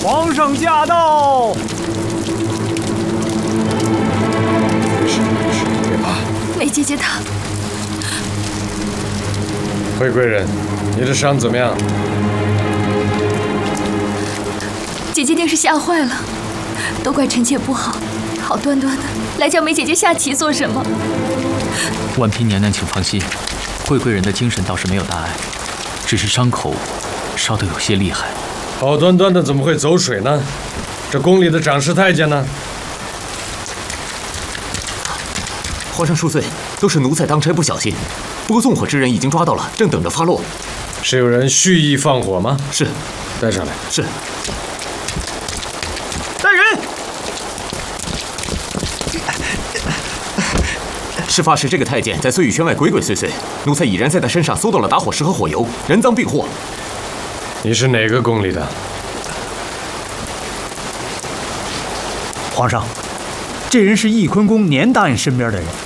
皇上驾到！ 别怕， 梅姐姐她…… 惠贵人，你的伤怎么样？ 姐姐定是吓坏了，都怪臣妾不好，好端端的来叫梅姐姐下棋做什么？ 婉嫔娘娘，请放心，惠贵人的精神倒是没有大碍，只是伤口烧得有些厉害。 好端端的怎么会走水呢？这宫里的长侍太监呢？ 皇上恕罪，都是奴才当差不小心。不过纵火之人已经抓到了，正等着发落。 是有人蓄意放火吗？ 是， 带上来。 是。 来人！ 事发时，这个太监在碎玉轩外鬼鬼祟祟，奴才已然在他身上搜到了打火石和火油，人赃并获。 你是哪个宫里的？ 皇上，这人是翊坤宫年大人身边的人，